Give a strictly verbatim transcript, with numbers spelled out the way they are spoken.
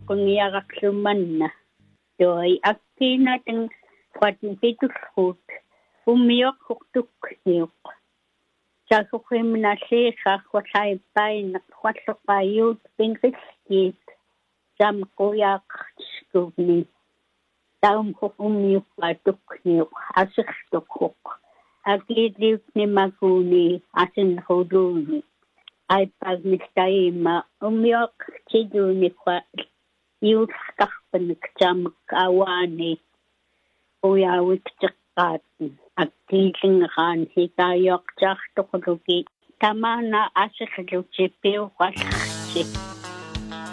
qungiaraqlumanna toi akkiinatin quatin pitulluut ummiorqurtukniuq sakuqimnalliiqa quallaippainaq qualluqaayuut pinqilliit samquyaaqartiskuugni taumquq ummiuqqaatukniuq asirtuquq akiitliutnimakuuni asinruluuni aippaagnistaima ummiorqtiduuniqqa iullartarpanik taamak awaani uyaawikteqqaatni akkiillingeraan hikaayoqtaartoquluki tamaana asirluti piuqallarti